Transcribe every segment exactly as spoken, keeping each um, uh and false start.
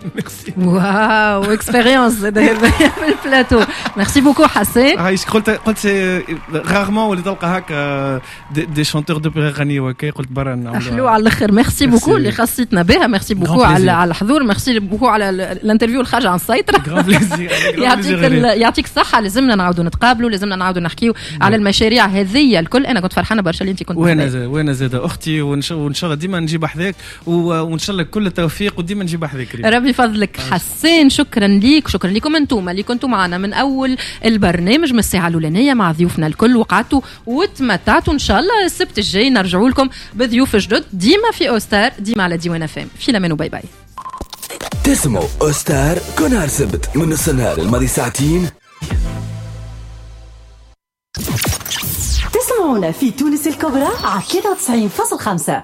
ميرسي. واو اكسبيريونس في البلاتو. ميرسي بوكو حسين. عايش قلت قلت رارمون ولا تلقى هكا دي شونتور دو بيغاني وكي قلت برا نعملوا حلو على الاخر. ميرسي بوكو اللي خصيتنا بها. ميرسي بوكو على على الحضور. ميرسي بوكو على الانترفيو الخارج عن السيطره. يعطيك يعطيك الصحه. لازمنا نعاودوا نتقابلوا. لازمنا نعاودوا نحكيو على المشاريع هذه الكل. انا كنت فرحانه برشا اللي انت كنت وانا زاد وانا زاد اختي وان شاء الله ديما نجيب حذاك وان شاء الله كل التوفيق وديما نجيب حذاك. ربي فضلك حسين. شكرا ليك. شكرا لكم انتم اللي كنتوا معنا من اول البرنامج من الساعه الاولانيه مع ضيوفنا الكل وقعدتوا وتمتعتوا. ان شاء الله السبت الجاي نرجعوا لكم بضيوف جدد ديما في أوستار ديما على ديوان اف ام. في لمن وباي باي. تسمعوا أوستار كل نهار سبت من نص النهار الماضي ساعتين. تسمعونا في تونس الكبرى على ثلاثة وتسعين فاصلة خمسة.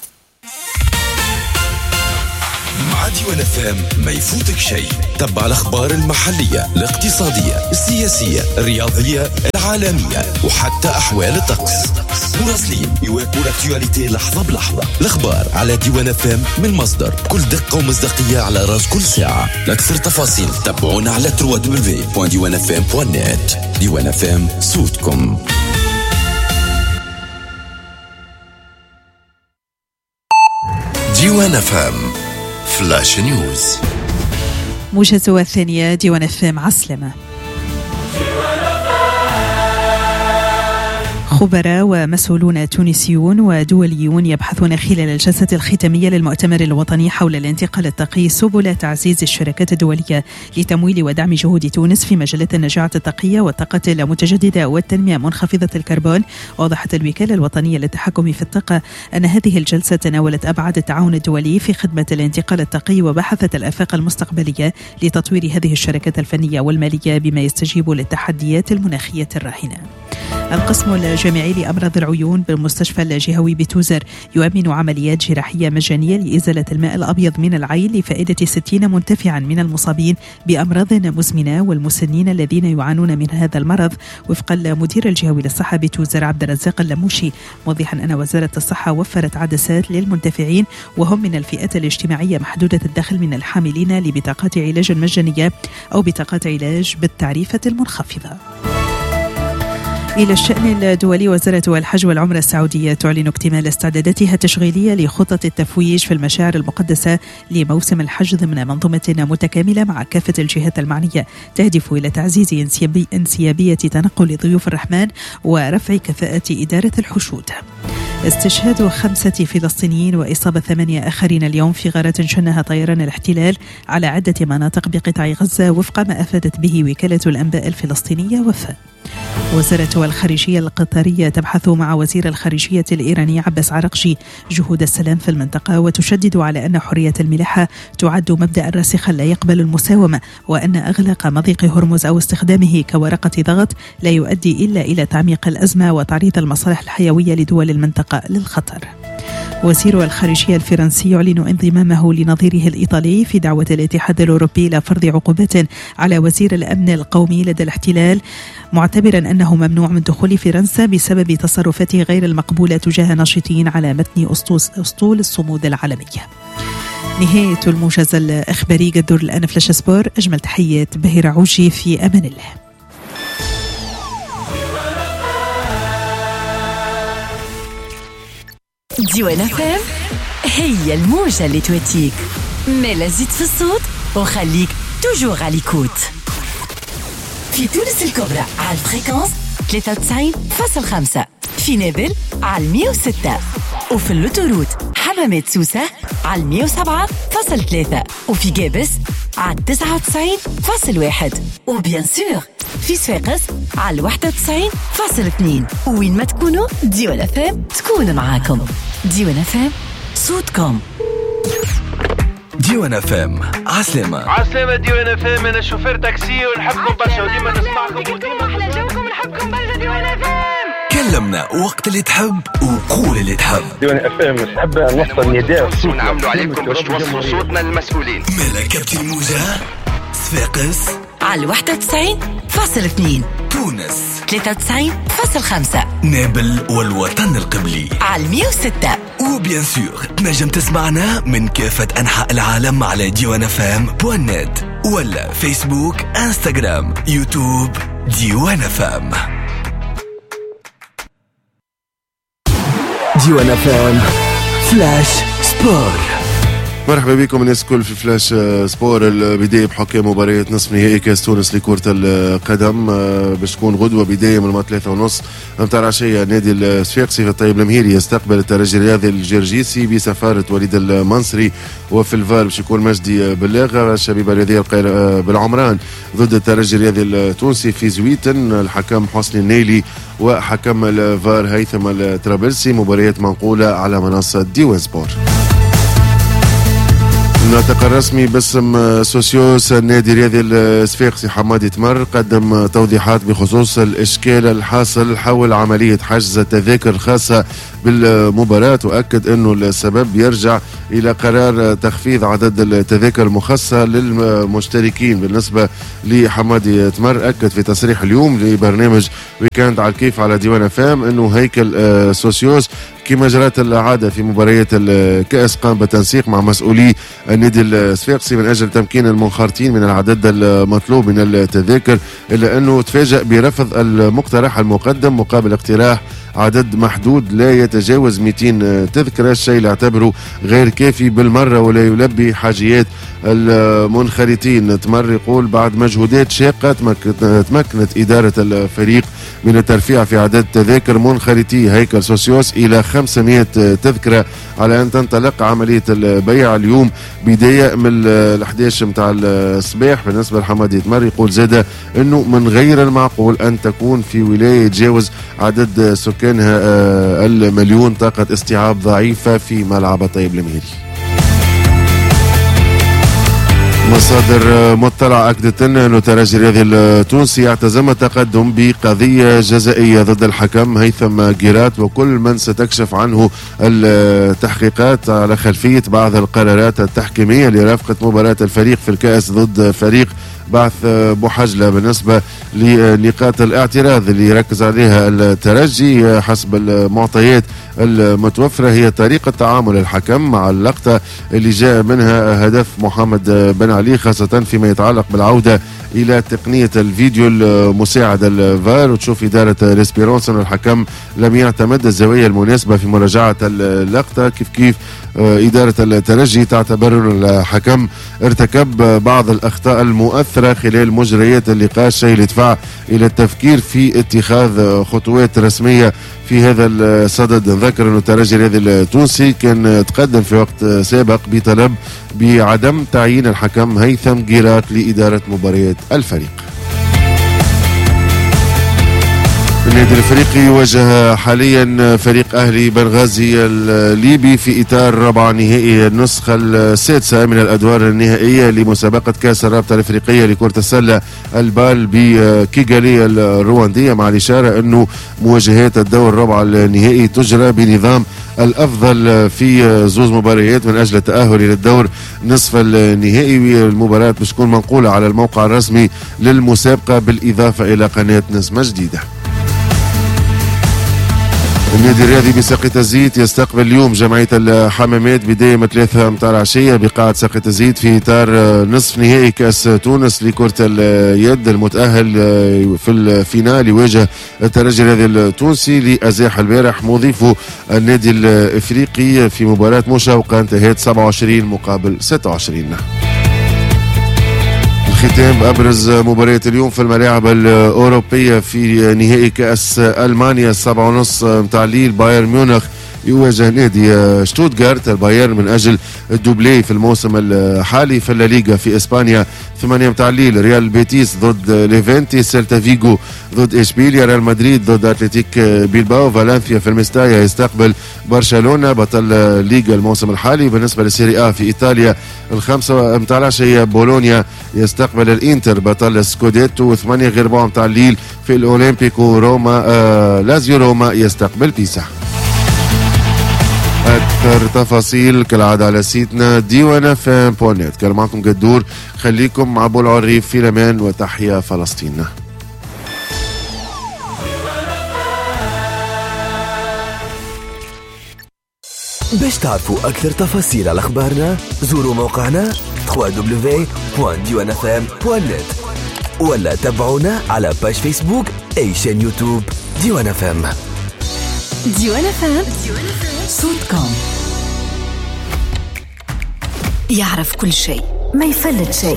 مع ديوان اف ام ما يفوتك شيء. تبع الاخبار المحليه الاقتصاديه السياسيه الرياضيه العالميه وحتى احوال الطقس. مراسلين يواكبوا الاكتواليتي لحظه بلحظه. الاخبار على ديوان اف ام من مصدر كل دقه ومصداقيه على راس كل ساعه. لاكثر تفاصيل تابعونا على دبليو دبليو دبليو دوت ديوان اف ام دوت نت. ديوان اف ام صوتكم. ديوان اف ام فلاش نيوز. موجز الثانية ديوان اف ام. عسلامة. خبراء ومسؤولون تونسيون ودوليون يبحثون خلال الجلسة الختامية للمؤتمر الوطني حول الانتقال الطاقي سبل تعزيز الشراكات الدولية لتمويل ودعم جهود تونس في مجالات النجاعة الطاقية والطاقة المتجددة والتنمية منخفضة الكربون. وضحت الوكالة الوطنية للتحكم في الطاقة أن هذه الجلسة تناولت أبعاد التعاون الدولي في خدمة الانتقال الطاقي وبحثت الآفاق المستقبلية لتطوير هذه الشراكات الفنية والمالية بما يستجيب للتحديات المناخية الراهنة. القسم الجامعي لأمراض العيون بالمستشفى الجهوي بتوزر يؤمن عمليات جراحية مجانية لإزالة الماء الأبيض من العين لفائدة ستين منتفعا من المصابين بأمراض مزمنة والمسنين الذين يعانون من هذا المرض، وفق المدير الجهوي للصحة بتوزر عبد الرزاق اللموشي، موضحا أن وزارة الصحة وفرت عدسات للمنتفعين وهم من الفئات الاجتماعية محدودة الدخل من الحاملين لبطاقات علاج مجانية أو بطاقات علاج بالتعريفة المنخفضة. إلى الشأن الدولي، وزارة الحج والعمرة السعودية تعلن اكتمال استعداداتها التشغيلية لخطط التفويج في المشاعر المقدسة لموسم الحج ضمن منظومة متكاملة مع كافة الجهات المعنية تهدف إلى تعزيز انسيابي انسيابية تنقل ضيوف الرحمن ورفع كفاءة إدارة الحشود. استشهاد خمسة فلسطينيين وإصابة ثمانية آخرين اليوم في غارة شنها طيران الاحتلال على عدة مناطق بقطاع غزة وفق ما أفادت به وكالة الأنباء الفلسطينية وفاء. وزارة الخارجية القطرية تبحث مع وزير الخارجية الإيراني عباس عرقجي جهود السلام في المنطقة، وتشدد على أن حرية الملاحة تعد مبدأ راسخا لا يقبل المساومة، وأن أغلاق مضيق هرمز أو استخدامه كورقة ضغط لا يؤدي إلا إلى تعميق الأزمة وتعريض المصالح الحيوية لدول المنطقة للخطر. وزير الخارجية الفرنسي يعلن انضمامه لنظيره الإيطالي في دعوة الاتحاد الأوروبي إلى فرض عقوبات على وزير الأمن القومي لدى الاحتلال، معتبرا أنه ممنوع من دخول فرنسا بسبب تصرفاته غير المقبولة تجاه ناشطين على متن أسطول الصمود العالمية. نهاية الموجز الإخباري. قدر الآن فلاش سبور. أجمل تحيات بهير عوجي، في أمان الله. ديوان اف ام هي الموجة اللي توتيك ملا زيد في الصوت وخليك توجور على ليكوت. في تونس الكبرى على الفريكونس ثلاثة وتسعين فاصلة خمسة، في نابل على مية وستة، وفي اللوتوروت حمامات سوسة على مية وسبعة فاصلة ثلاثة، وفي جابس على تسعة وتسعين فاصلة واحد، وبيان سور في صفاقس على واحد وتسعين فاصلة اثنين. وين ما تكونوا ديوان اف ام تكون معاكم. ديوان اف ام صوتكم. ديوان اف ام. عسلامة عسلامة ديوان اف ام. انا شوفير تاكسي ونحبكم برشا وديما نسمعكم وديما احلى جوكم نحبكم برشا. ديوان اف ام كلمنا وقت اللي تحب وقول اللي تحب. ديوان اف ام نحب نوصل نداء ونعملوا عليكم باش توصلوا صوتنا للمسؤولين. ملكة الموجة صفاقس على واحد وتسعين فاصلة اثنين، تونس ثلاثة وتسعين فاصلة خمسة، نابل والوطن القبلي على مية وستة، وبيان سور تنجم تسمعنا من كافة أنحاء العالم على ديوان اف ام بوان نت ولا فيسبوك انستغرام يوتيوب ديوان اف ام. ديوان اف ام فلاش سبور. مرحبا بكم الناس الكل في فلاش سبور. البداية بحكام مباراة نصف نهائي كاس تونس لكرة القدم باش تكون غدوة بداية من ثلاثة ونص متاع العشية. نادي الصفاقسي في الطيب المهيري يستقبل الترجي الرياضي الجرجيسي بسفارة وليد المنصري، وفي الفار باش يكون مجدي بلاغة. الشبيبة الرياضية بالعمران ضد الترجي الرياضي التونسي في زويتن، الحكم حسني النيلي وحكم الفار هيثم الطرابلسي. مباريات منقولة على منصة ديوان سبور. الناطق الرسمي باسم سوسيوس النادي الرياضي الصفاقسي حمادي تمر قدم توضيحات بخصوص الإشكال الحاصل حول عملية حجز التذاكر الخاصة بالمباراة، وأكد أنه السبب يرجع إلى قرار تخفيض عدد التذاكر المخصصة للمشتركين. بالنسبة لحمادي تمر أكد في تصريح اليوم لبرنامج ويكاند على الكيف على ديوان فام أنه هيكل سوسيوس كما جرت العادة في مباريات الكأس قام بالتنسيق مع مسؤولي النادي الصفاقسي من أجل تمكين المنخرطين من العدد المطلوب من التذاكر، إلا أنه تفاجأ برفض المقترح المقدم مقابل اقتراح عدد محدود لا يتجاوز مئتين تذكرة، الشيء اللي اعتبره غير كافي بالمرة ولا يلبي حاجيات المنخرطين. تمر يقول بعد مجهودات شاقة تمكنت إدارة الفريق من الترفيع في عدد تذاكر منخرطي هيكل سوسيوس إلى خمسمئة تذكرة، على أن تنطلق عملية البيع اليوم بداية من الأحد عشر متاع الصباح. بالنسبة لحمادي تمر يقول زادة أنه من غير المعقول أن تكون في ولاية يتجاوز عدد سكانها المليون طاقة استيعاب ضعيفة في ملعب الطيب المهيري. مصادر مطلعة أكدت أن الترجي الرياضي التونسي اعتزم التقدم بقضية جزائية ضد الحكم هيثم جيرات وكل من ستكشف عنه التحقيقات على خلفية بعض القرارات التحكيمية لرفقة مباراة الفريق في الكأس ضد فريق بعث بوحجلة. بالنسبة لنقاط الاعتراض اللي يركز عليها الترجي حسب المعطيات المتوفرة هي طريقة تعامل الحكم مع اللقطة اللي جاء منها هدف محمد بن علي، خاصة فيما يتعلق بالعودة إلى تقنية الفيديو المساعد الفار. وتشوف إدارة ريسبيرونس أن الحكم لم يعتمد الزاوية المناسبة في مراجعة اللقطة، كيف كيف إدارة الترجي تعتبر الحكم ارتكب بعض الأخطاء المؤثرة خلال مجريات اللقاء، الشيء اللي يدفع إلى التفكير في اتخاذ خطوات رسمية في هذا الصدد. نذكر أن الترجي الرياضي التونسي كان تقدم في وقت سابق بطلب بعدم تعيين الحكم هيثم جيرات لإدارة مباريات الفريق. النادي الافريقي يواجه حاليا فريق اهلي بنغازي الليبي في اطار ربع نهائي النسخه السادسه من الادوار النهائيه لمسابقه كاس الرابطه الافريقيه لكره السله البال بكيغالي الروانديه، مع الاشاره انه مواجهات الدور الربع النهائي تجرى بنظام الافضل في زوز مباريات من اجل التاهل الى الدور نصف النهائي. المباراه باش تكون منقوله على الموقع الرسمي للمسابقه بالاضافه الى قناه نسمه جديده. النادي الرياضي بساقية الزيت يستقبل اليوم جمعية الحمامات بداية من ثلاثة متاع العشية بقاعة ساقية الزيت في إطار نصف نهائي كأس تونس لكرة اليد. المتأهل في الفينال يواجه الترجي الرياضي التونسي لأزاح البارح مضيفه النادي الإفريقي في مباراة مشوقة انتهت سبعة وعشرين مقابل ستة وعشرين. ختام بأبرز مباريات اليوم في الملاعب الأوروبية في نهائي كأس ألمانيا السبعة ونص متاع الليل بايرن ميونخ يواجه نادي شتوتغارت. البايرن من أجل الدوبلي في الموسم الحالي في الليغا في إسبانيا. ثمانية متاع الليل ريال بيتيس ضد ليفانتي، سيلتا فيغو ضد إشبيليا، ريال مدريد ضد أتلتيك بيلباو، فالنسيا في المستايا يستقبل برشلونة بطل ليغا الموسم الحالي. بالنسبة للسيري آ في إيطاليا الخمسة متاع العشية بولونيا يستقبل الإنتر بطل سكوديتو، وثمانية غير ربع متاع الليل في الأولمبيكو روما آه لازيو روما يستقبل بيسا. أكثر تفاصيل كالعادة على سيتنا ديوان فام بونت. كان معكم قدور، خليكم مع أبو العريف في الأمان وتحيا فلسطين. باش تعرفوا أكثر تفاصيل على أخبارنا زوروا موقعنا دبليو دبليو دبليو دوت ديوان اف ام دوت نت ولا تابعونا على باج فيسبوك أي شان يوتيوب ديوان اف ام. ديوان اف ام صوتكم يعرف كل شيء ما يفلت شيء،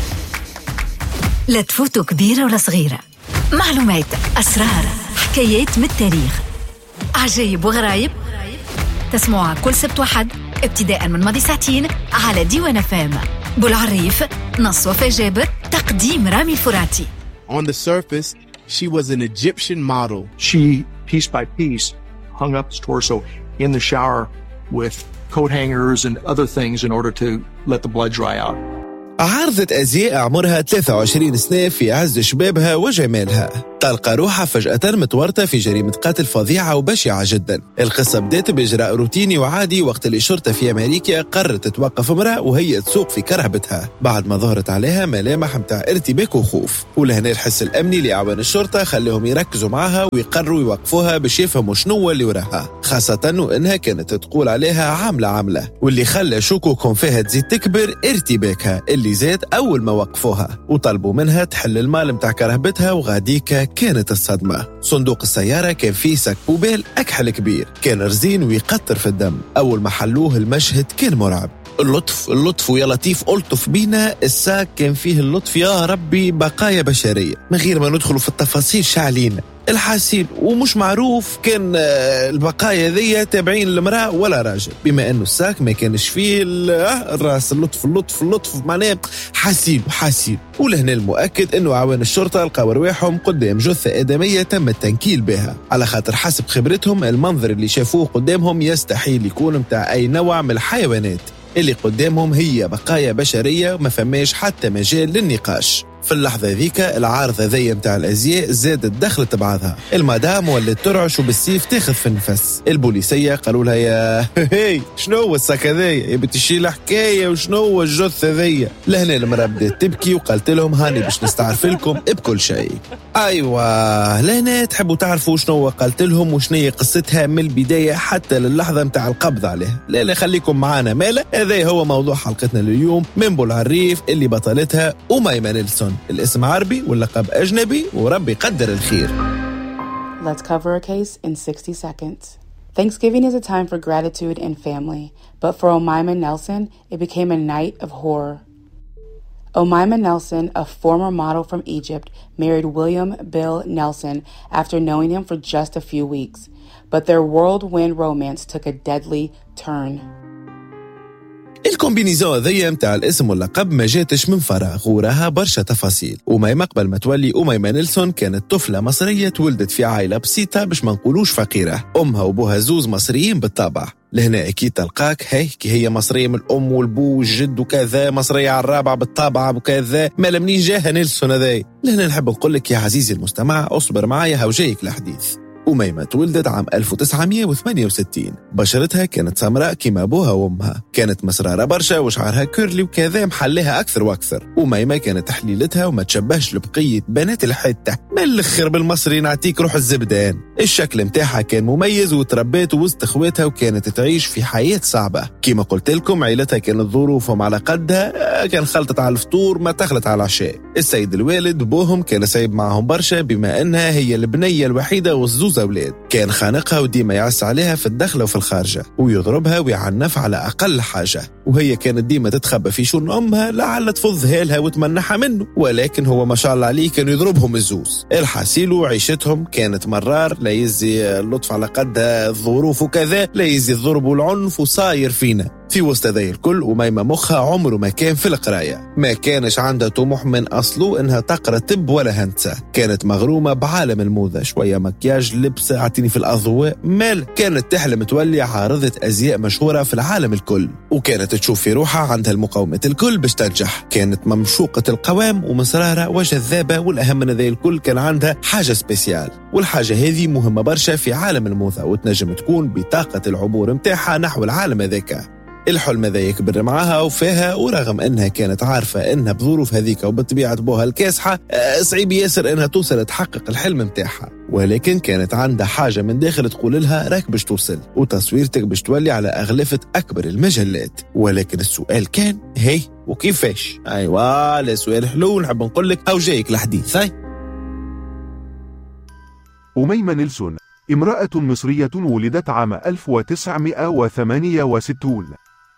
لا تفوتوا كبيرة ولا صغيرة، معلومات، أسرار، حكايات من التاريخ، عجايب وغرايب، تسمعها كل سبت وحد ابتداء من ماضي ساعتين على ديوان اف ام. بولعريف، نص وفاء جابر، تقديم رامي الفراتي. On the surface, she was an Egyptian model. She, piece by piece, hung up his torso in the shower with coat hangers and other things in order to let the blood dry out. عارضة أزياء عمرها ثلاثة وعشرين سنة في عز شبابها وجمالها، تلقى روحها فجأة متورطة في جريمة قتل فظيعة وبشعة جدا. القصة بدأت بإجراء روتيني وعادي وقت اللي الشرطة في أمريكا قررت توقف امرأة وهي تسوق في كرهبتها بعد ما ظهرت عليها ملامح متاع ارتباك وخوف، ولهنا الحس الأمني لأعوان الشرطة خليهم يركزوا معها ويقرروا يوقفوها باش يفهموا شنو اللي وراها، خاصة وإنها كانت تقول عليها عاملة عاملة، واللي خلى شكوكهم فيها تزيد تكبر ارتباكها اللي زاد أول ما وقفوها وطلبوا منها تحل المال متاع كرهبتها. وغاديكا كانت الصدمة، صندوق السيارة كان فيه ساك بوبيل أكحل كبير كان رزين ويقطر في الدم. أول ما حلوه المشهد كان مرعب. اللطف اللطف ويا لطيف ألطف بينا، الساك كان فيه اللطف يا ربي بقايا بشرية، من غير ما ندخلوا في التفاصيل شعلين الحاسين، ومش معروف كان البقايا ذي تابعين لمرأة ولا راجل، بما أنه الساك ما كانش فيه الراس. اللطف اللطف اللطف معناه حاسين وحاسين. ولهنا المؤكد أنه عوان الشرطة لقاو رواحهم قدام جثة آدمية تم التنكيل بها، على خاطر حسب خبرتهم المنظر اللي شافوه قدامهم يستحيل يكون متاع أي نوع من الحيوانات اللي قدامهم، هي بقايا بشرية ما فماش حتى مجال للنقاش. في اللحظة ذيك العارضة ذي متاع الأزياء زادت دخلت بعضها، المدام ولت ترعش وبالسيف تاخذ في النفس. البوليسية قالوا لها يا هي شنو هو الساكة ذي يا بتشيل حكاية وشنو هو الجثة ذي. لهنا المرأة بدأت تبكي وقالت لهم هاني باش نستعرف لكم بكل شيء. أيوة لهنا تحبوا تعرفوا شنو هو قالت لهم وشنية قصتها من البداية حتى للحظة متاع القبض عليه. لا لا خليكم معانا مالا، هذا هو موضوع حلقتنا لليوم من بولعريف اللي بطلتها أميمة نيلسون. الاسم عربي واللقب أجنبي وربي يقدر الخير. Let's cover a case in sixty seconds. Thanksgiving is a time for gratitude and family, but for Omaima Nelson, it became a night of horror. Omaima Nelson, a former model from Egypt, married William Bill Nelson after knowing him for just a few weeks, but their whirlwind romance took a deadly turn. الكومبينيزون ذي متاع الاسم واللقب ما جاتش من فراغ، وراها برشا تفاصيل. أميمة قبل ما تولي أميمة نيلسون كانت طفلة مصرية تولدت في عائلة بسيطة باش ما نقولوش فقيرة، أمها وأبوها زوز مصريين بالطبع. لهنا أكيد تلقاك هي كي هي مصرية من الأم والبو والجد وكذا، مصرية على الرابعة بالطبع وكذا، ما لمنين جاها نيلسون هذي. لهنا نحب نقولك يا عزيزي المستمع أصبر معايا هوجيك الحديث. أميمة تولدت عام ألف وتسعمية وثمانية وستين، بشرتها كانت سمراء كما أبوها وأمها، كانت مسرارة برشا وشعرها كيرلي وكذا محلها أكثر وأكثر. أميمة كانت تحليلتها وما تشبهش لبقية بنات الحتة، من الأخر بالمصري نعطيك روح الزبدان. الشكل متاعها كان مميز وتربيت وسط اخواتها وكانت تعيش في حياة صعبة. كما قلت لكم عائلتها كانت ظروفهم على قدها، كان خلطت على الفطور ما تخلط على العشاء. السيد الوالد بوهم كان سايب معهم برشا بما أنها هي البنية الوحيدة والزوز أولاد، كان خانقها وديما يعس عليها في الدخلة وفي الخارجة ويضربها ويعنف على أقل حاجة، وهي كانت ديما تتخبى في شون أمها لعل تفضها لها وتمنحها منه، ولكن هو ما شاء الله عليه كان يضربهم الزوز. الحاسيل وعيشتهم كانت مرار لا يزي اللطف على قد الظروف وكذا، لا يزي الضرب والعنف وصاير فينا. في وسط ذي الكل أميمة مخها عمره ما كان في القراية، ما كانش عندها طموح من أصله إنها تقرأ طب ولا هندسة، كانت مغرومة بعالم الموضة، شوية مكياج لبس اعتني في الأضواء مال، كانت تحلم تولي عارضة أزياء مشهورة في العالم الكل، وكانت تشوف في روحها عندها المقاومة الكل باش تنجح. كانت ممشوقة القوام ومصرارة وجذابة، والأهم من ذي الكل كان عندها حاجة سبيسيال، والحاجة هذه مهمة برشا في عالم الموضة وتنجم تكون بطاقة العبور متاعها نحو العالم هذاك. الحلم ذا يكبر معها وفيها، ورغم انها كانت عارفة انها بظروف هذيك وبطبيعة بوها الكاسحة صعيب ياسر انها توصل تحقق الحلم متاعها، ولكن كانت عندها حاجة من داخل تقول لها راك باش توصل وتصويرتك باش تولي على أغلفة أكبر المجلات. ولكن السؤال كان هي وكيفاش؟ أيوة السؤال حلو، نحب نقول لك أو جايك الحديث. هاي أميمة نيلسون امرأة مصرية ولدت عام ألف وتسعمائة وثمانية وستين.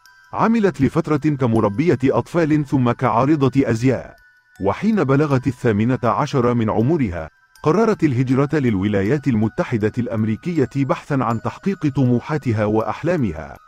عملت لفترة كمربية أطفال ثم كعارضة أزياء، وحين بلغت الثامنة عشر من عمرها قررت الهجرة للولايات المتحدة الأمريكية بحثا عن تحقيق طموحاتها وأحلامها،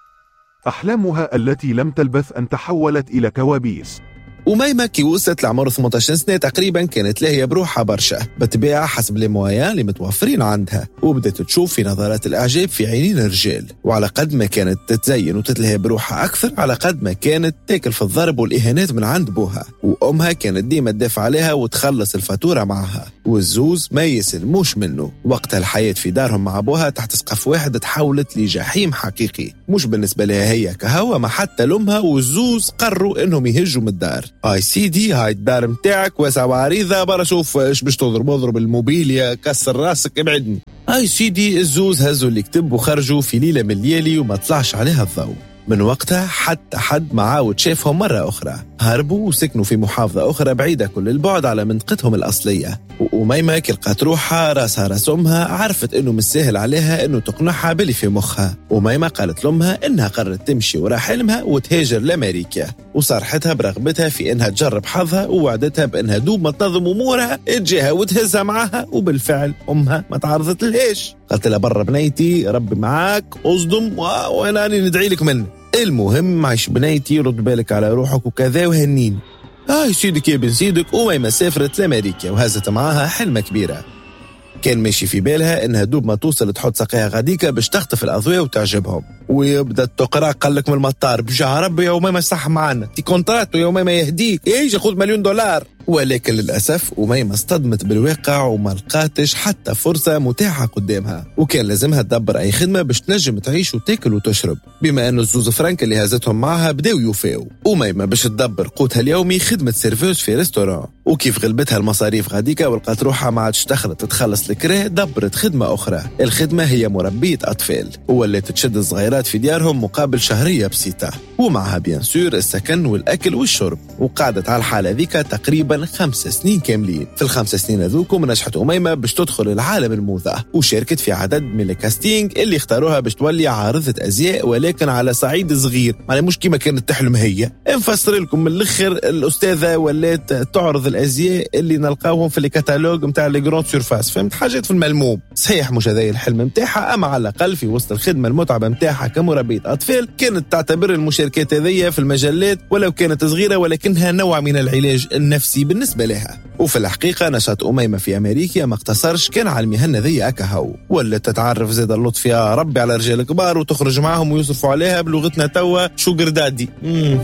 أحلامها التي لم تلبث أن تحولت إلى كوابيس. أميمة كي وصلت لعمر ثمانية عشر سنة تقريبا كانت لاهية بروحها برشا بتبيع حسب لي مويان اللي متوفرين عندها، وبدأت تشوف في نظرات الإعجاب في عينين الرجال، وعلى قد ما كانت تتزين وتتلهي بروحها أكثر على قد ما كانت تاكل في الضرب والإهانات من عند بوها، وأمها كانت ديما تدافع عليها وتخلص الفاتورة معها، والزوز ما يسلموش منه. وقتها الحياة في دارهم مع بوها تحت سقف واحد تحولت لجحيم حقيقي، مش بالنسبة لها هي كهوة، ما حتى لأمها والزوز قرروا إنهم يهجوا من الدار. اي سيدي هاي الدار متاعك واسعة وعريضة، برا شوف ايش باش تضرب اضرب الموبيليا كسر راسك ابعدني. اي سيدي الزوز هزوا اللي كتب وخرجوا في ليلة من الليالي وما طلعش عليها الضوء. من وقتها حتى حد ما عاود شافهم مرة أخرى، هربوا وسكنوا في محافظة أخرى بعيدة كل البعد على منطقتهم الأصلية. وأميمة كي لقات روحها راسها راس أمها عرفت إنه مسهل عليها إنه تقنعها باللي في مخها. أميمة قالت لأمها إنها قررت تمشي ورا حلمها وتهاجر لأمريكا، وصارحتها برغبتها في إنها تجرب حظها، ووعدتها بإنها دوب ما تنظم أمورها تجيها وتهزها معها. وبالفعل أمها ما تعرضت لهاش، قالت لها برا بنيتي ربي معاك أصدم وأنا ندعي لك منه، المهم عيش بنيتي رد بالك على روحك وكذا وهنين. هاي سيدك يا بن سيدك. أميمة سافرت لأمريكا وهزت معاها حلمة كبيرة، كان ماشي في بالها إنها دوب ما توصل تحط ساقيها غاديكا باش تخطف الأضواء وتعجبهم، ويبدأ تقرأ قالك من المطار بجاه ربي يا أميمة صح معنا تي كونتراتو يا أميمة يهديك ايش خذ مليون دولار. ولكن للأسف أميمة اصطدمت بالواقع وما لقاتش حتى فرصة متاحة قدامها، وكان لازمها تدبر أي خدمة باش تنجم تعيش وتاكل وتشرب، بما أنه الزوز فرانك اللي هزتهم معها بداو يوفاو. أميمة باش تدبر قوتها اليومي خدمة سيرفيوز في ريستوران، وكيف غلبتها المصاريف غاديكا ولقات روحها ما عادش دخلت تتخلص الكراه دبرت خدمة أخرى. الخدمة هي مربية أطفال، وولات تشد الصغيرات في ديارهم مقابل شهرية بسيطة، ومعها بيان سور السكن والأكل والشرب. وقعدت على الحالة ذيك تقريبا خمس سنين كاملين. في الخمس سنين هذوكم نجحت أميمة باش تدخل العالم الموضة، وشاركت في عدد من الكاستينج اللي اختاروها باش تولي عارضة أزياء، ولكن على صعيد صغير، يعني مش كيما كانت تحلم هي. نفسر لكم من الأخر، الأستاذة ولات تعرض الأزياء اللي نلقاوهم في الكتالوج متاع لي جراند سيرفاس، فهمت حاجات في الملموم. صحيح مش هذا الحلم متاعها، أما على الأقل في وسط الخدمة المتعبة متاعها كمربية أطفال كانت تعتبر المشاركات هذية في المجلات ولو كانت صغيرة ولكنها نوع من العلاج النفسي بالنسبة لها. وفي الحقيقة نشاط أميمة في أمريكا ما اقتصرش كان على المهنة ذي أكهو، ولا تتعرف زيد اللطف يا ربي على رجال كبار وتخرج معهم ويصرفوا عليها بلغتنا توا شوغر دادي. مم.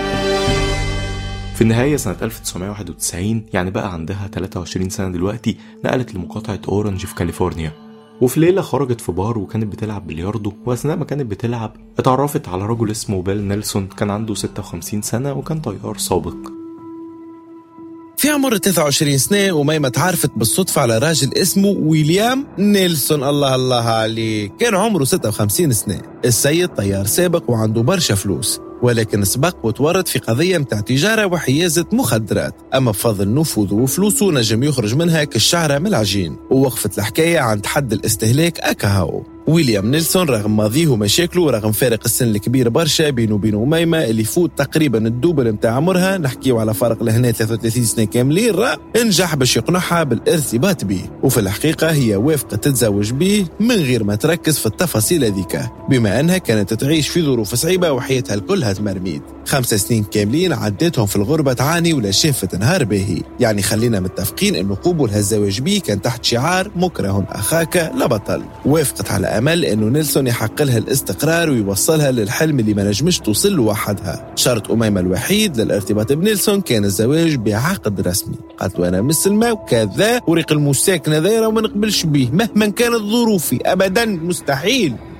في النهاية سنة ألف وتسعمائة وواحد وتسعين، يعني بقى عندها ثلاثة وعشرين سنة دلوقتي، نقلت لمقاطعة أورنج في كاليفورنيا، وفي ليلة خرجت في بار وكانت بتلعب بلياردو، وأثناء ما كانت بتلعب اتعرفت على رجل اسمه بيل نيلسون، كان عنده ستة وخمسين سنة وكان طيار سابق. في عمر ثلاثة وعشرين سنة أميمة تعرفت بالصدفة على راجل اسمه ويليام نيلسون. الله الله عليه، كان عمره ستة وخمسين سنة. السيد طيار سابق وعنده برشا فلوس، ولكن سبق وتورط في قضية متاع تجارة وحيازة مخدرات، أما بفضل نفوذه وفلوسه نجم يخرج منها كالشعرة من العجين. ووقفت الحكاية عند حد الاستهلاك أكهو. ويليام نيلسون رغم ماضيه ومشاكله ورغم فارق السن الكبير برشا بينه وبين أميمة اللي يفوت تقريبا الدوبل متاع عمرها، نحكيو على فرق لهنا ثلاثة وثلاثين سنة كاملين، راه انجح باش يقنعها بالارتباط به. وفي الحقيقة هي وافقت تتزوج به من غير ما تركز في التفاصيل هذيك، بما أنها كانت تعيش في ظروف صعيبة وحياتها الكلها تمرميد. خمس سنين كاملين عدتهم في الغربة تعاني ولا شافت نهار باهي. يعني خلينا متفقين أنه قبولها الزواج به كان تحت شعار مكره أخاك لبطل. وافقت على أمل أنه نيلسون يحقق لها الاستقرار ويوصلها للحلم اللي ما نجمش توصل له وحدها. شرط أميمة الوحيد للارتباط بنيلسون كان الزواج بعقد رسمي. قالت له أنا مسلمة وكذا وريق المساكنة ذايرة وما نقبلش به مهما كانت ظروفي، أبدا مستحيل.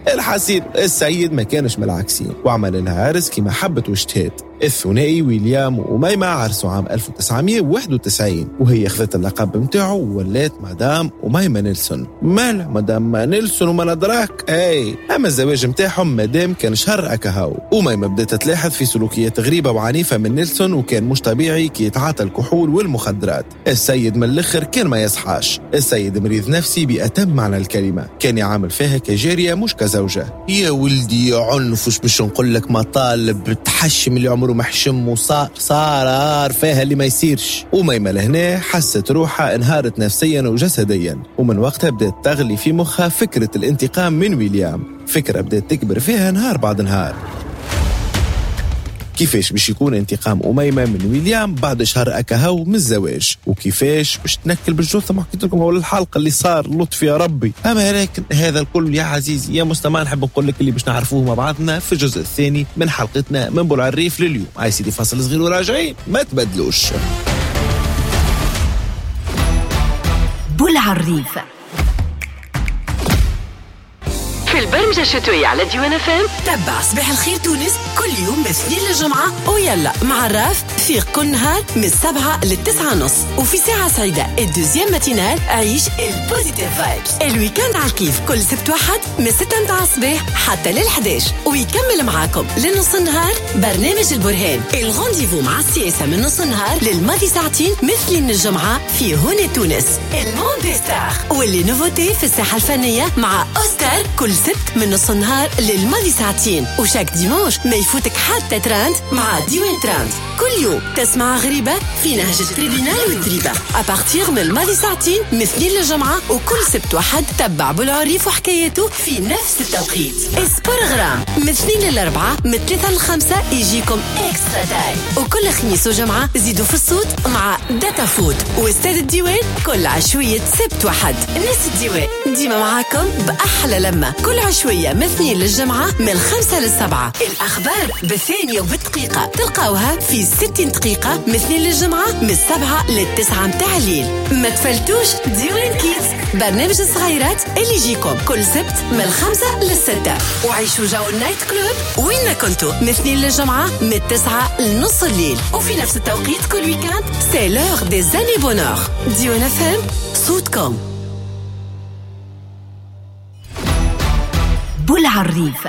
الحسين السيد ما كانش من العكسين وعمل لها عرس كما حبت واشتهت. الثنائي ويليام وأميمة عرسوا عام ألف وتسعمية وواحد وتسعين وهي أخذت اللقب متاعه وولات مدام أميمة نيلسون. مال مدام نيلسون وما ندراك أي. أما الزواج متاعهم مدام كان شهر أكهاو. أميمة بدأت تلاحظ في سلوكيات غريبة وعنيفة من نيلسون وكان مش طبيعي كي يتعاطى الكحول والمخدرات. السيد من الآخر كان ما يصحاش. السيد مريض نفسي بأتم معنى الكلمة، كان يعامل فيها كجارية مش كزوجة. يا ولدي يا عنف وش باش نقول لك مطالب تحشم اللي عمره محشم وصار صار فيها اللي ما يصيرش. أميمة لهنا حست روحها انهارت نفسيا وجسديا ومن وقتها بدأت تغلي في مخها فكرة الانتقام من ويليام، فكرة بدأت تكبر فيها نهار بعد نهار. كيفاش باش يكون انتقام أميمة من ويليام بعد شهر أكهو من الزواج، وكيفاش باش تنكل بالجثة ما حكيت لكم هو الحلقة اللي صار لطف يا ربي. أما لكن هذا الكل يا عزيزي يا مستمع نحب نقول لك اللي باش نعرفوه مع بعضنا في الجزء الثاني من حلقتنا من بولعريف لليوم. عاي سيدي فاصل صغير وراجعين ما تبدلوش. بولعريف في البرمجة الشتوية على ديوان اف ام. تبع صباح الخير تونس كل يوم من الاثنين للجمعة ويلا مع الراف فيق كل نهار من السبعة للتسعة نص. وفي ساعة سعيدة الدوزيام ماتينال عيش البوزيتيف فايبس. الويكاند على الكيف كل سبت واحد من ستة متاع الصباح حتى للحداش. ويكمل معاكم لنص النهار برنامج البرهان الغونديفو مع السياسة من نص النهار للماضي ساعتين مثلين الجمعة في هنا تونس الموند ستار. واللي نوفوتي في الساحة الفنية مع أوستار كل سبت من نص النهار للماضي ساعتين. وشاك ديماش ما يفوتك حتى تراند مع ديوان تراند. كل يوم تسمع غريبة في نهج التريبينال والدريبة أبارتيغ من الماضي ساعتين مثلين الجمعة. وكل سبت واحد تبع بالعريف وحكايته في نفس التوقيت. اسبرغرام مثلين الأربعة من ثلاثة لخمسة يجيكم إكسترا تايم. وكل خميس وجمعة زيدوا في الصوت مع داتا فود واستاد الديوان كل عشوية سبت واحد. ناس الديوان ديما معاكم بأحلى لما كل عشوية مثنين للجمعة من الخمسة للسبعة. الأخبار بالثانية وبالدقيقة تلقاوها في ستين دقيقة مثنين للجمعة من السبعة للتسعة متاع الليل. ما تفلتوش ديوان كيدز برنامج الصغيرات اللي يجيكم كل سبت من الخمسة للستة. وعيشوا جو النايت كلوب وين كنتوا مثنين للجمعة من التسعة لنص الليل. وفي نفس التوقيت كل ويكاند سي لور دي زاني بونور. ديوان اف ام صوتكم. بولعريف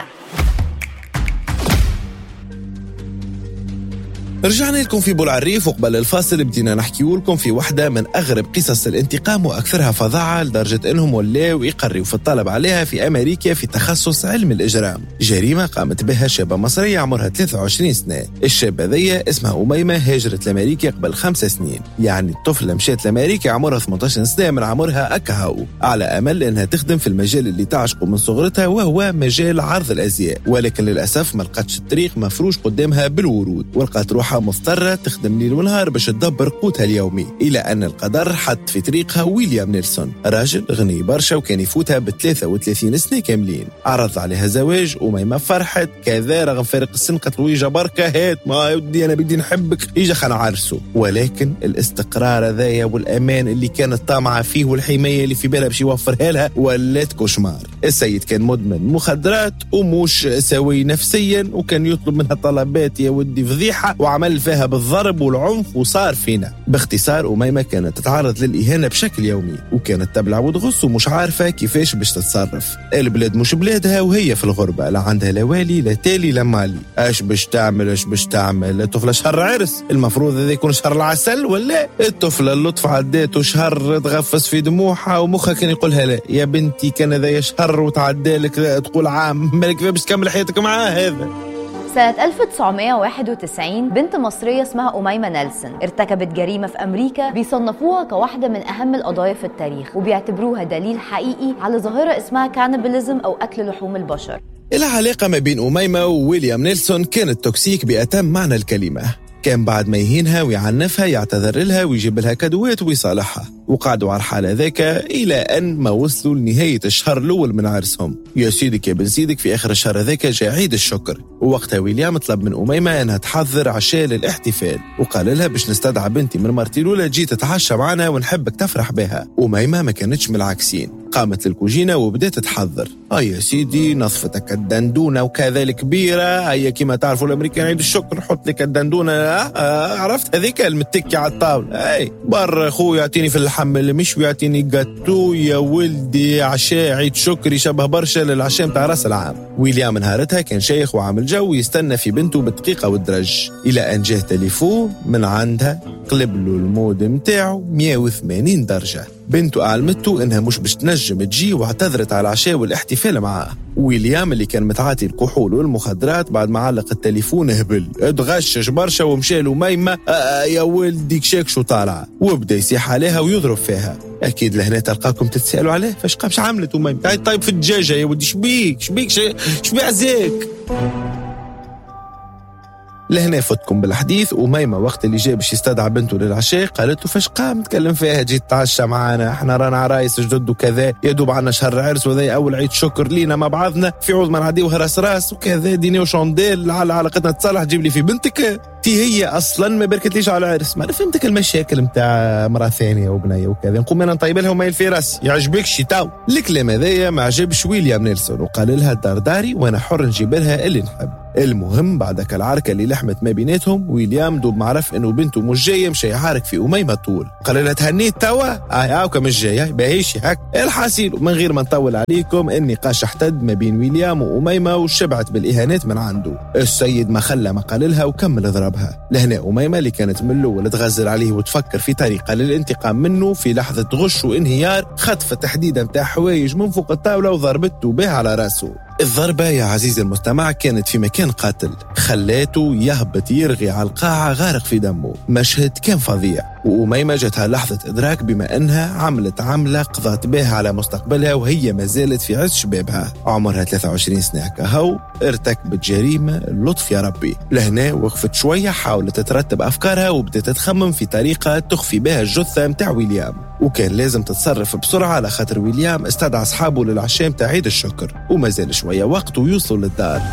رجعنا لكم في بولعريف. وقبل الفاصل بدينا نحكي لكم في واحدة من أغرب قصص الانتقام وأكثرها فظاعة لدرجة أنهم ولاو يقرروا في الطلب عليها في أمريكا في تخصص علم الإجرام. جريمة قامت بها شابة مصرية عمرها ثلاثة وعشرين سنة. الشابة ذي اسمها أميمة هاجرت لأمريكا قبل خمس سنين، يعني الطفلة مشيت لأمريكا عمرها ثمانية عشر سنة من عمرها أكهو على أمل أنها تخدم في المجال اللي تعشقه من صغرتها وهو مجال عرض الأزياء. ولكن للأسف ما لقتش الطريق مفروش قدامها بالورود ولقت روحها مضطرة تخدم ليل ونهار باش تدبر قوتها اليومي. إلى أن القدر حط في طريقها ويليام نيلسون، راجل غني برشا وكان يفوتها بثلاثة وثلاثين سنة كاملين. عرض عليها زواج وما فرحت كذا رغم فارق السن قالت له يجا بركة هات ما يودي أنا بدي نحبك يجا خلنا عرسه. ولكن الاستقرار ذايا والأمان اللي كانت طامعة فيه والحماية اللي في بالها باش يوفرها لها ولات كوشمار. السيد كان مدمن مخدرات ومش سوي نفسيا وكان يطلب منها طلبات يا ودي فضيحة وعمل فيها بالضرب والعنف وصار فينا. باختصار أميمة كانت تتعرض للإهانة بشكل يومي وكانت تبلع وتغص ومش عارفة كيفاش باش تتصرف. البلاد مش بلادها وهي في الغربة، لا عندها لا والي لا تالي لا مالي. اش باش تعمل اش باش تعمل الطفلة شهر عرس المفروض هذا يكون شهر العسل ولا الطفلة اللطف عداته شهر تغفص في دموعها ومخها كان يقولها لا يا بنتي كان ذا شهر وتعدالك تقول عام مالك باش تكمل حياتك معاه. هذا سنة ألف وتسعمائة وواحد وتسعين بنت مصرية اسمها أميمة نيلسون ارتكبت جريمة في أمريكا بيصنفوها كواحدة من أهم القضايا في التاريخ وبيعتبروها دليل حقيقي على ظاهرة اسمها كانيباليزم أو أكل لحوم البشر. العلاقة ما بين أميمة وويليام نيلسون كانت توكسيك بأتم معنى الكلمة. كان بعد ما يهينها ويعنفها يعتذر لها ويجيب لها كادوات ويصالحها. وقعدوا على الحالة ذاك إلى أن ما وصلوا لنهاية الشهر الأول من عرسهم. يا سيدك يا بن سيدك في آخر الشهر ذاك جاء عيد الشكر، ووقتها ويليام طلب من أميمة أنها تحضر عشاء للاحتفال، وقال لها باش نستدعى بنتي من مرتي الأولى تجي تتعشى معنا ونحبك تفرح بها. أميمة ما كانتش من العكسين، قامت للكوجينة وبدأت تحضر. أي يا سيدي نصفتك الدندونة وكذا الكبيرة، هي كما تعرفوا الأمريكان عيد الشكر حط لك الدندونة. آه عرفت هذيك المتكي على الطاولة. أي بر أخوي يعطيني في اللحم اللي مش ويعطيني جاتو يا ولدي، عشاء عيد شكر يشبه برشا للعشاء متاع راس العام. ويليام نهارتها كان شيخ وعامل جو يستنى في بنته بالدقيقة والدرج، إلى أن جاه تليفون من عندها قلب له المود متاعه مية وثمانين درجة. بنته أعلمته إنها مش باش تنجم تجي واعتذرت على العشاء والاحتفال معاه. ويليام اللي كان متعاطي الكحول والمخدرات بعد ما علق التليفون هبل اتغشش برشا ومشى له ميمة آه يا ولدي كشاك شو طالعة، وبدا يسيح عليها ويضرب فيها. أكيد لهنا تلقاكم تتسألوا عليه فاش قامش عملت ميمة. طيب في الدجاجة يا ولدي شبيك شبيك شبيك عزيك. لهنا فوتكم بالحديث. وميمة وقت اللي جاء باش يستدعى بنته للعشاء قالت له فاش قام تكلم فيها جيت تعشى معانا، احنا رانا عرايس جدد وكذا، يدوب عنا شهر عرس وذي اول عيد شكر لينا مع بعضنا، في عوض ما نعديوها راس راس وكذا ديني وشونديل على علاقتنا تصالح جيب لي في بنتك. تي هي اصلا ما بركتليش على العرس، ما فهمتك المشاكل متاع مراه ثانيه وبنيه وكذا، نقوم انا نطيب لها وما في راسي يعجبك شي تاو. الكلام هذايا ما عجبش ويليام نيلسون وقال لها الدار داري وانا حر نجيب لها اللي نحب. المهم بعدك العركه اللي لحمت ما بيناتهم، ويليام دوب ما عرف انه بنته مش جايه مشى يعارك في أميمة طول. قال لها تهنيت توا اه هاكا مش جايه باهيش هك. الحاصل من غير ما نطول عليكم النقاش احتد ما بين ويليام وأميمة وشبعت بالاهانات من عنده. السيد ما خلى ما قال لها وكمل ضربها. لهنا أميمة اللي كانت من الاول تغزل عليه وتفكر في طريقه للانتقام منه في لحظه غش وانهيار، خطفت تحديدا متاع حوايج من فوق الطاوله وضربته به على راسه. الضربة يا عزيزي المستمع كانت في مكان قاتل، خلاته يهبط يرغي على القاعة غارق في دمه. مشهد كان فظيع، وأميمة جتها لحظة إدراك بما أنها عملت عملة قضت بها على مستقبلها وهي ما زالت في عز شبابها. عمرها ثلاثة وعشرين سنة كهو ارتكبت جريمة لطف يا ربي. لهنا وقفت شوية حاولت ترتب أفكارها وبدأت تخمم في طريقة تخفي بها الجثة متاع ويليام، وكان لازم تتصرف بسرعة على خاطر ويليام استدعى أصحابه للعشاء متاع عيد الشكر وما زال شوية وقت ويوصلوا للدار.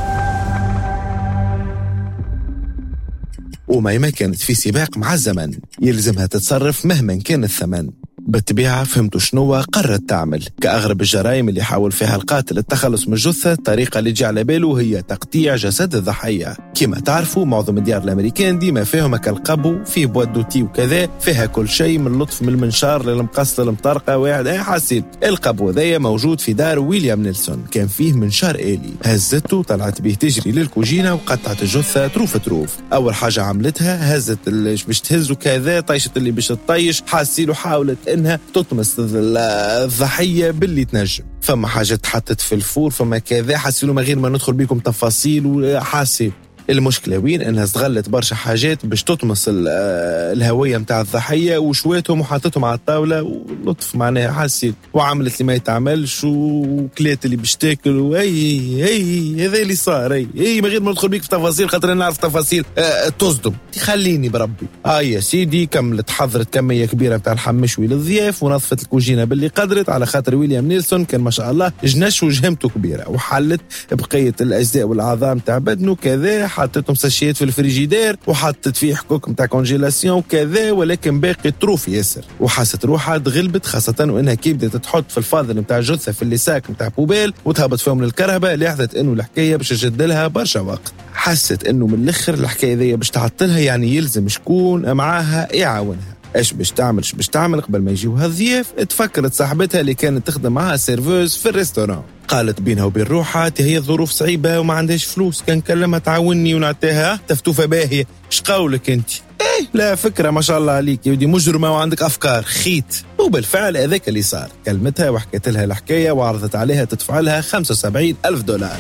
أميمة كانت في سباق مع الزمن، يلزمها تتصرف مهما كان الثمن. بالطبيعة فهمتوا شنو قررت تعمل. كأغرب الجرائم اللي حاول فيها القاتل التخلص من الجثة، الطريقة اللي جاء على باله هي تقطيع جسد الضحية. كما تعرفوا معظم الديار الأمريكان ديما فيهم كالقبو في بوادوتي وكذا، فيها كل شيء من لطف من المنشار للمقص للمطرقة واحد اي حاسب. القبو ذايا موجود في دار ويليام نيلسون، كان فيه منشار آلي، هزته طلعت به تجري للكوجينة وقطعت الجثة تروف تروف. أول حاجة عملتها هزت اللي باش تهزه كذا، طيشت اللي باش تطيش، حاسيل وحاولت انها تطمس الضحية باللي تنجم. فما حاجة تحطت في الفور فما كذا، حاسيلو ما غير ما ندخل بيكم تفاصيل وحاسيل. المشكلة وين انها استغلت برشا حاجات باش تطمس الهوية متاع الضحية وشويتهم وحطتهم على الطاولة ولطف معناها حاسيل، وعملت اللي ما يتعملش وكلات اللي باش تاكل واي اي هذا اللي صار. اي اي من غير ما ندخل بيك في تفاصيل خاطر انا نعرف تفاصيل أه تصدم. خليني بربي. اه يا سيدي كملت حضرت كمية كبيرة متاع الحمشوي للضياف ونظفت الكوجينة باللي قدرت على خاطر ويليام نيلسون كان ما شاء الله جنش وجهمته كبيرة، وحلت بقية الأجزاء والأعضاء متاع بدنه كذا، حطيتهم ساشيات في الفريجيدير وحطت فيه حكوك متاع كونجيلاسيون وكذا، ولكن باقي طروف ياسر. وحست روحها تغلبت خاصة وانها كي بدات تحط في الفاضل متاع الجثة في الليساك متاع بوبيل وتهبط فيهم للكرهبة، لاحظت انه الحكاية باش تجدلها برشا وقت. حست انه من الاخر الحكاية ذي باش تعطلها، يعني يلزم شكون معاها يعاونها. ايش باش تعمل ايش باش تعمل قبل ما يجيوها الضياف؟ تفكرت صاحبتها اللي كانت تخدم معها سيرفوز في الريستوران، قالت بينها وبين روحها هي الظروف صعيبة وما عندهاش فلوس، كان كلمها تعاوني ونعطيها تفتوفة باهية. ايش قولك انت؟ ايه لا فكرة ما شاء الله عليك يا ودي، مجرمة وعندك افكار خيت. وبالفعل هذاك اللي صار، كلمتها وحكيت لها الحكاية وعرضت عليها تدفع لها خمسة وسبعين ألف دولار.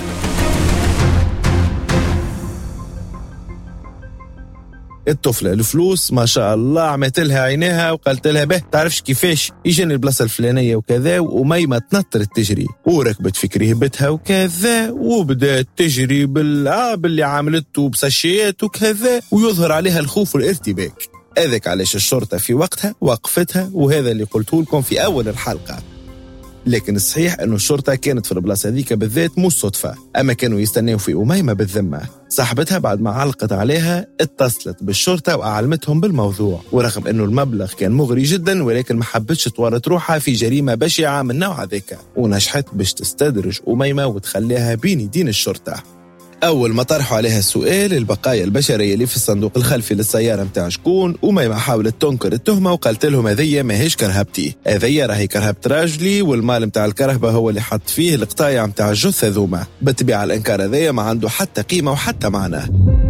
الطفلة الفلوس ما شاء الله عملت لها عينيها وقالت لها به تعرفش كيفاش يجيني البلاصة الفلانية وكذا، وأميمة تنطرت تجري وركبت في كريهبتها وكذا وبدأت تجري بالعاب اللي عملته بساشيات وكذا، ويظهر عليها الخوف والارتباك. هذاك علاش الشرطة في وقتها وقفتها، وهذا اللي قلته لكم في أول الحلقة. لكن الصحيح أنه الشرطة كانت في البلاصة ذيك بالذات مش صدفة، أما كانوا يستنيوا في أميمة بالذمة. صاحبتها بعد ما علقت عليها اتصلت بالشرطة وأعلمتهم بالموضوع، ورغم أنه المبلغ كان مغري جدا ولكن ما حبتش تورط روحها في جريمة بشعة من نوع ذيك، ونجحت باش تستدرج أميمة وتخليها بين يدين الشرطة. أول ما طرحوا عليها السؤال البقايا البشرية اللي في الصندوق الخلفي للسيارة متاع شكون، أميمة حاولت تنكر التهمة وقالت لهم هذية ماهيش كرهبتي، هذية راهي كرهبة راجلي، والمال متاع الكرهبة هو اللي حط فيه القطايع متاع الجثة ذوما. بالطبيعة الإنكار هذية ما عنده حتى قيمة وحتى معنى.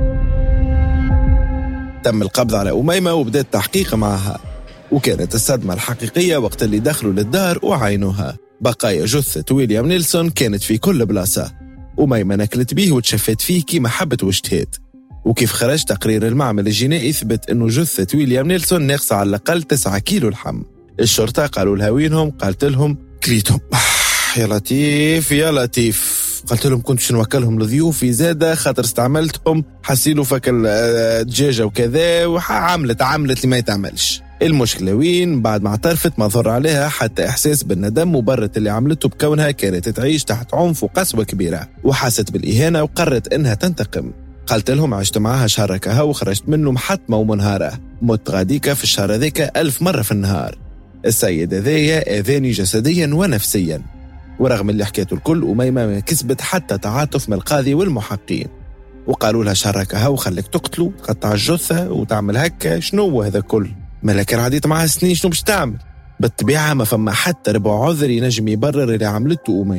تم القبض على أميمة وبدأت تحقيق معها، وكانت الصدمة الحقيقية وقت اللي دخلوا للدار وعينوها. بقايا جثة ويليام نيلسون كانت في كل بلاصة. أميمة نكلت بيه وتشفت فيه كيما حبت واشتهت. وكيف خرج تقرير المعمل الجنائي ثبت أنه جثة ويليام نيلسون ناقصة على الأقل تسعة كيلو لحم. الشرطة قالوا لها وينهم؟ قالت لهم كليتهم. يا لطيف يا لطيف. قلت لهم كنت باش نوكلهم لضيوفي زادة خاطر استعملتهم حسيلوا فكل دجاجة وكذا، وعملت عملت اللي ما يتعملش. المشكلة وين؟ بعد ما اعترفت ما ظهر عليها حتى إحساس بالندم وبرت اللي عملته بكونها كانت تعيش تحت عنف وقسوة كبيرة، وحست بالإهانة وقررت إنها تنتقم. قالت لهم عشت معها شهر كها وخرجت منه محطمة ومنهارة، مت غاديكا في الشهر ذيك ألف مرة في النهار. السيدة ذي أذاني جسديا ونفسيا، ورغم اللي حكيته الكل أميمة ما كسبت حتى تعاطف من القاضي والمحققين، وقالوا لها شركها وخليك تقتلوا تقطع الجثة وتعمل هكا. شنو هذا كل؟ ملكن عديت معها سنين، شنو باش تعمل؟ بالطبيعة ما فما حتى ربع عذر ينجم يبرر اللي عملته أميمة.